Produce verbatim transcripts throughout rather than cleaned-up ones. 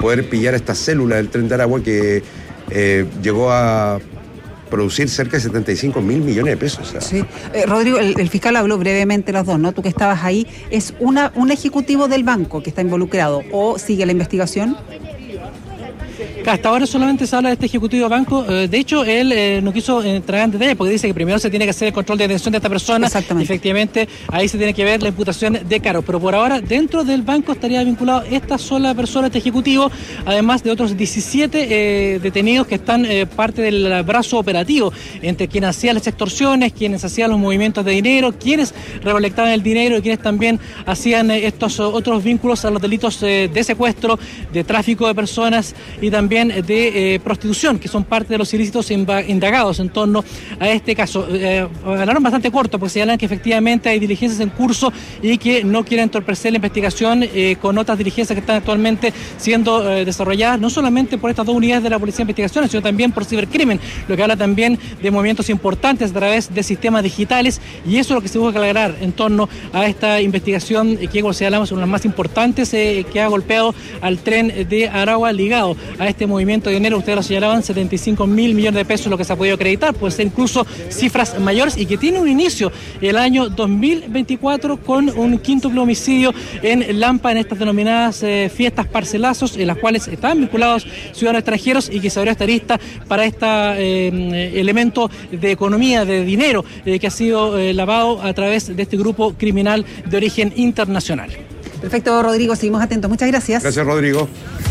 poder pillar esta célula del Tren de Aragua que eh, llegó a producir cerca de setenta y cinco mil millones de pesos. O sea. Sí. Eh, Rodrigo, el, el fiscal habló brevemente los dos, ¿no? Tú que estabas ahí, ¿es una, un ejecutivo del banco que está involucrado o sigue la investigación? Hasta ahora solamente se habla de este ejecutivo de banco. De hecho, él eh, no quiso entrar en detalle porque dice que primero se tiene que hacer el control de detención de esta persona. Exactamente. Efectivamente, ahí se tiene que ver la imputación de cargos. Pero por ahora, dentro del banco estaría vinculado esta sola persona, este ejecutivo, además de otros diecisiete eh, detenidos que están eh, parte del brazo operativo, entre quienes hacían las extorsiones, quienes hacían los movimientos de dinero, quienes recolectaban el dinero y quienes también hacían eh, estos otros vínculos a los delitos eh, de secuestro, de tráfico de personas y también de eh, prostitución, que son parte de los ilícitos indagados en torno a este caso. Eh, hablaron bastante corto porque señalan que efectivamente hay diligencias en curso y que no quieren entorpecer la investigación eh, con otras diligencias que están actualmente siendo eh, desarrolladas, no solamente por estas dos unidades de la Policía de Investigaciones, sino también por cibercrimen, lo que habla también de movimientos importantes a través de sistemas digitales, y eso es lo que se busca aclarar en torno a esta investigación eh, que, como señalamos, es una de las más importantes eh, que ha golpeado al Tren de Aragua ligado a este movimiento de dinero. Ustedes lo señalaban, setenta y cinco mil millones de pesos lo que se ha podido acreditar, puede ser incluso cifras mayores, y que tiene un inicio el año dos mil veinticuatro con un quíntuple homicidio en Lampa, en estas denominadas eh, fiestas parcelazos, en las cuales estaban vinculados ciudadanos extranjeros, y que se abrió esta lista para este eh, elemento de economía, de dinero eh, que ha sido eh, lavado a través de este grupo criminal de origen internacional. Perfecto, Rodrigo, seguimos atentos. Muchas gracias. Gracias, Rodrigo.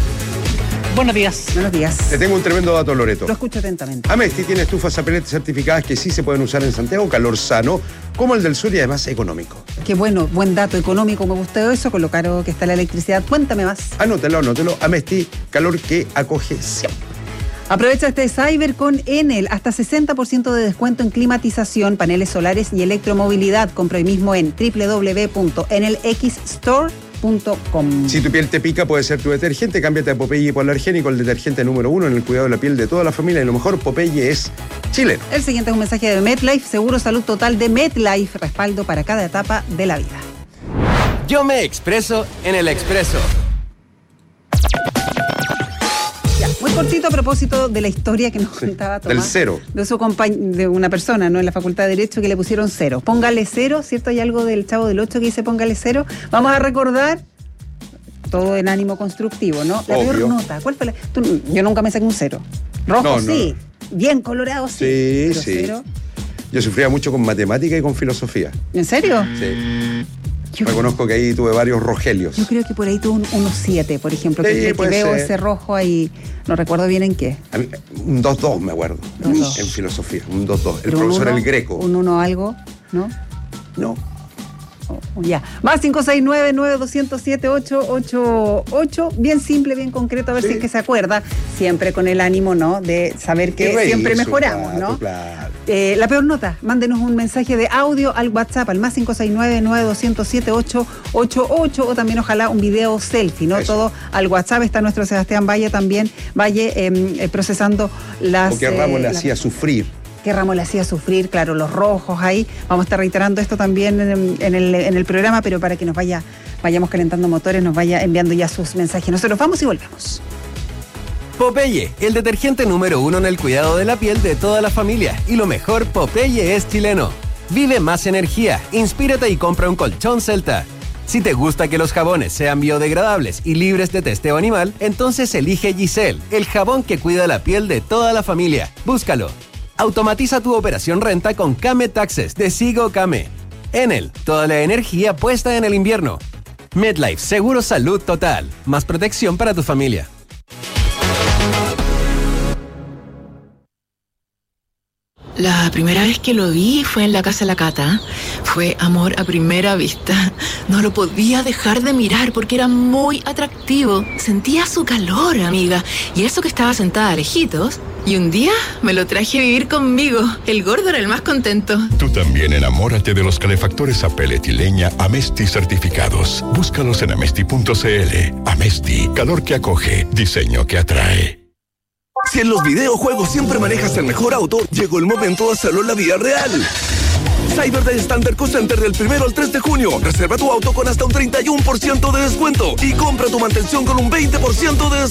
Buenos días. Buenos días. Te tengo un tremendo dato, Loreto. Lo escucho atentamente. Amesti tiene estufas a pellet certificadas que sí se pueden usar en Santiago, calor sano, como el del sur, y además económico. Qué bueno, buen dato económico, me gustó eso, con lo caro que está la electricidad. Cuéntame más. Anótelo, anótelo. Amesti, calor que acoge siempre. Aprovecha este Cyber con Enel, hasta sesenta por ciento de descuento en climatización, paneles solares y electromovilidad. Compra hoy mismo en doble u doble u doble u punto enel x store punto com. Si tu piel te pica, puede ser tu detergente. Cámbiate a Popeye hipoalergénico, el detergente número uno en el cuidado de la piel de toda la familia. Y lo mejor, Popeye es chileno. El siguiente es un mensaje de MetLife, Seguro Salud Total de MetLife, respaldo para cada etapa de la vida. Yo me expreso en el Expreso. Ya, muy cortito a propósito de la historia que nos contaba Tomás. Del cero. De su compañ- de una persona, ¿no? En la Facultad de Derecho, que le pusieron cero. Póngale cero, ¿cierto? Hay algo del Chavo del Ocho que dice póngale cero. Vamos a recordar todo en ánimo constructivo, ¿no? La Obvio. peor nota. ¿Cuál fue la? Tú, yo nunca me saqué un cero. Rojo, No, no, sí. no. Bien colorado, sí. Sí, pero sí. Cero. Yo sufría mucho con matemática y con filosofía. ¿En serio? Sí. Yo, Reconozco que ahí tuve varios rogelios. yo creo que por ahí tuve un, unos siete, por ejemplo. Sí, que, que puede veo ser. ese rojo ahí. No recuerdo bien en qué. A mí, un dos dos me acuerdo. dos dos. En filosofía, un dos dos. El Pero un profesor uno, El Greco. Un uno algo, ¿no? No. Oh, ya. Más cinco seis nueve, nueve dos cero siete, ocho ocho ocho. Bien simple, bien concreto, a ver Sí. si es que se acuerda. Siempre con el ánimo, ¿no? De saber que Reírse siempre un mejoramos, rato, ¿no? Claro. Eh, la peor nota, mándenos un mensaje de audio al WhatsApp, al más cinco seis nueve, nueve dos cero siete, ocho ocho ocho, o también ojalá un video selfie, ¿no? Eso. Todo al WhatsApp. Está nuestro Sebastián Valle también, Valle eh, eh, procesando las... O que Ramos eh, le las- hacía sufrir. que Ramos le hacía sufrir, claro, los rojos ahí. Vamos a estar reiterando esto también en, en el, en el programa, pero para que nos vaya, vayamos calentando motores, nos vaya enviando ya sus mensajes. Nosotros vamos y volvemos. Popeye, el detergente número uno en el cuidado de la piel de toda la familia. Y lo mejor, Popeye es chileno. Vive más energía, inspírate y compra un colchón Celta. Si te gusta que los jabones sean biodegradables y libres de testeo animal, entonces elige Giselle, el jabón que cuida la piel de toda la familia. Búscalo. Automatiza tu operación renta con Kame Taxes de Sigo Kame. Enel, toda la energía puesta en el invierno. MetLife, Seguro Salud Total. Más protección para tu familia. La primera vez que lo vi fue en la casa de la Cata. Fue amor a primera vista. No lo podía dejar de mirar porque era muy atractivo. Sentía su calor, amiga. Y eso que estaba sentada lejitos. Y un día me lo traje a vivir conmigo. El gordo era el más contento. Tú también enamórate de los calefactores a pellet y leña Amesti certificados. Búscalos en amesti punto cl. Amesti, calor que acoge, diseño que atrae. Si en los videojuegos siempre manejas el mejor auto, llegó el momento de hacerlo en la vida real. Cyber Day Standard Co Center del primero al tres de junio. Reserva tu auto con hasta un treinta y uno por ciento de descuento y compra tu mantención con un veinte por ciento de descuento.